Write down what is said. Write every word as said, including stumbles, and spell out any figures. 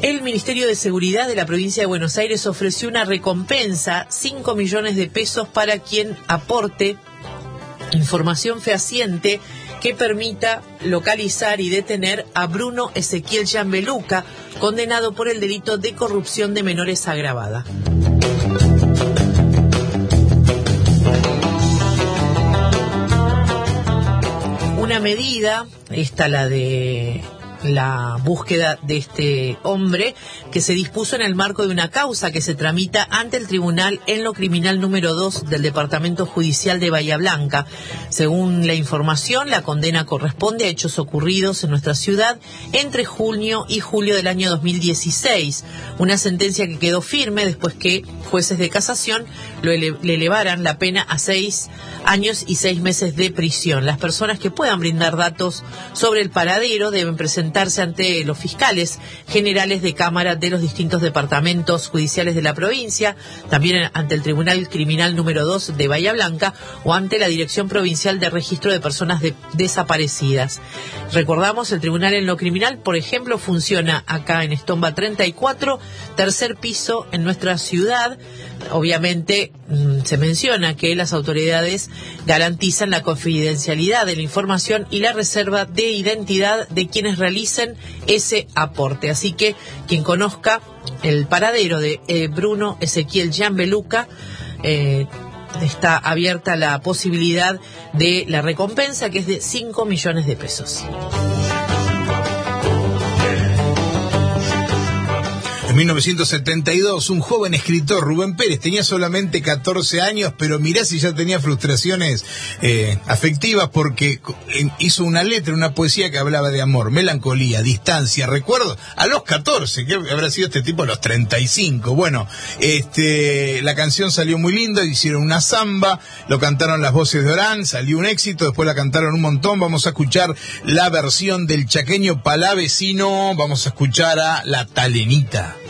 El Ministerio de Seguridad de la provincia de Buenos Aires ofreció una recompensa, cinco millones de pesos, para quien aporte información fehaciente que permita localizar y detener a Bruno Ezequiel Gianbeluca, condenado por el delito de corrupción de menores agravada. Una medida, esta la de la búsqueda de este hombre, que se dispuso en el marco de una causa que se tramita ante el Tribunal en lo Criminal número dos del Departamento Judicial de Bahía Blanca. Según la información, la condena corresponde a hechos ocurridos en nuestra ciudad entre junio y julio del año dos mil dieciséis. Una sentencia que quedó firme después que jueces de casación lo ele- le elevaran la pena a seis años y seis meses de prisión. Las personas que puedan brindar datos sobre el paradero deben presentar ante los fiscales generales de Cámara de los distintos departamentos judiciales de la provincia, también ante el Tribunal Criminal número dos de Bahía Blanca o ante la Dirección Provincial de Registro de Personas de- Desaparecidas. Recordamos, el Tribunal en lo Criminal, por ejemplo, funciona acá en Estomba treinta y cuatro, tercer piso en nuestra ciudad. Obviamente mmm, se menciona que las autoridades garantizan la confidencialidad de la información y la reserva de identidad de quienes realicen ese aporte. Así que quien conozca el paradero de eh, Bruno Ezequiel Gianbeluca, eh, está abierta la posibilidad de la recompensa, que es de cinco millones de pesos. En mil novecientos setenta y dos, un joven escritor, Rubén Pérez, tenía solamente catorce años, pero mirá si ya tenía frustraciones eh, afectivas, porque hizo una letra, una poesía que hablaba de amor, melancolía, distancia, recuerdo, a los catorce, que habrá sido este tipo a los treinta y cinco. Bueno, este, la canción salió muy linda, hicieron una samba, lo cantaron las voces de Orán, salió un éxito, después la cantaron un montón. Vamos a escuchar la versión del chaqueño palavecino, vamos a escuchar a La Talenita.